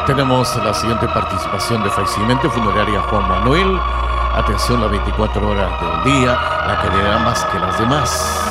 Tenemos la siguiente participación de fallecimiento funeraria Juan Manuel. Atención, las 24 horas del día, la que le da más que las demás.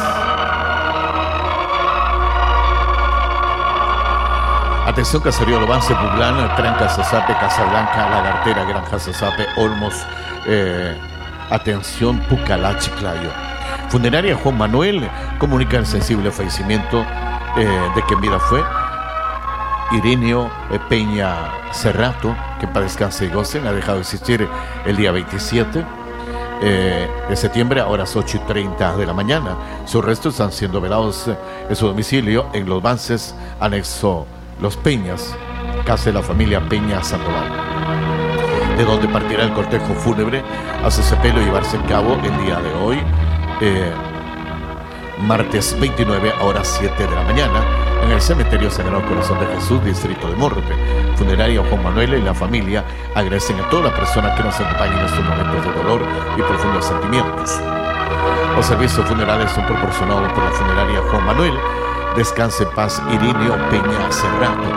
Atención, Caserío Lobance, Publán, Tranca, Sasape, Casablanca, Lagartera, Granja Sasape, Olmos, atención, Pucalá, Chiclayo. Funeraria Juan Manuel comunica el sensible fallecimiento de quien vida fue Ireneo Peña Cerrato, que para descanse y gocen, ha dejado de existir el día 27 de septiembre a horas 8:30 de la mañana. Sus restos están siendo velados en su domicilio en Los Vances, anexo Los Peñas, casa de la familia Peña Sandoval, de donde partirá el cortejo fúnebre hacia Cepelo y llevarse a cabo el día de hoy, martes 29 a horas 7 de la mañana, en el cementerio Sagrado Corazón de Jesús, distrito de Morte. Funeraria Juan Manuel y la familia agradecen a todas las personas que nos acompañan en estos momentos de dolor y profundos sentimientos. Los servicios funerales son proporcionados por la funeraria Juan Manuel. Descanse en paz Ireneo Peña Cerrato,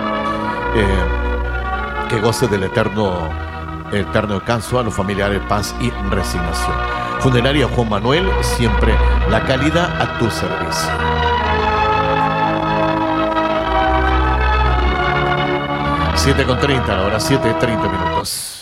que goce del eterno descanso a los familiares, paz y resignación. Funeraria Juan Manuel, siempre la calidad a tu servicio. 7:30, ahora 7:30 minutos.